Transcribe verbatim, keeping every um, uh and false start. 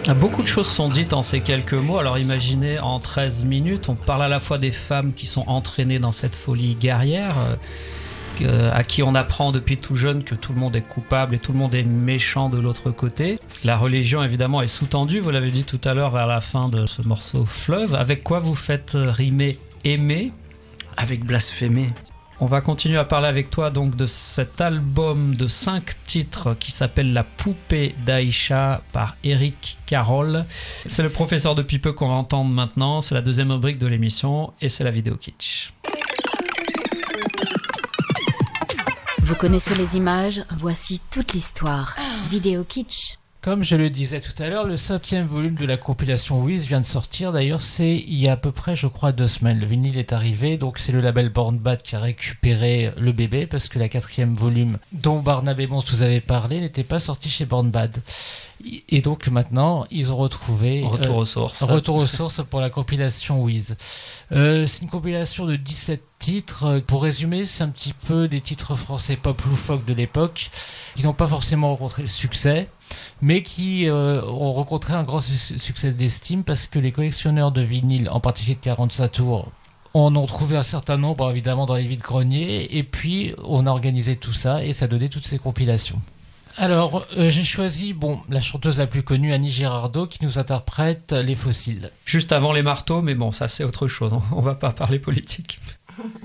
Beaucoup de choses sont dites en ces quelques mots. Alors imaginez, en treize minutes, on parle à la fois des femmes qui sont entraînées dans cette folie guerrière, euh, à qui on apprend depuis tout jeune que tout le monde est coupable et tout le monde est méchant de l'autre côté. La religion, évidemment, est sous-tendue, vous l'avez dit tout à l'heure vers la fin de ce morceau Fleuve. Avec quoi vous faites rimer aimer? Avec blasphémer. On va continuer à parler avec toi donc de cet album de cinq titres qui s'appelle La Poupée d'Aïcha par Eric Carroll. C'est le professeur depuis peu qu'on va entendre maintenant, c'est la deuxième rubrique de l'émission et c'est la vidéo kitsch. Vous connaissez les images, voici toute l'histoire. Vidéo kitsch. Comme je le disais tout à l'heure, le cinquième volume de la compilation Wiz vient de sortir. D'ailleurs, c'est il y a à peu près, je crois, deux semaines. Le vinyle est arrivé, donc c'est le label Born Bad qui a récupéré le bébé, parce que la quatrième volume dont Barnabé Mons vous avait parlé n'était pas sorti chez Born Bad. Et donc maintenant, ils ont retrouvé... Retour euh, aux sources. Retour aux sources pour la compilation Wiz. Euh, c'est une compilation de dix-sept titres. Pour résumer, c'est un petit peu des titres français pop loufoques de l'époque, qui n'ont pas forcément rencontré le succès, mais qui euh, ont rencontré un grand su- succès d'estime, parce que les collectionneurs de vinyles, en particulier de quarante-cinq tours, en ont trouvé un certain nombre, évidemment, dans les vides-greniers, et puis on a organisé tout ça, et ça a donné toutes ces compilations. Alors, euh, j'ai choisi bon, la chanteuse la plus connue, Annie Girardot, qui nous interprète Les Fossiles. Juste avant les marteaux, mais bon, ça c'est autre chose, on va pas parler politique.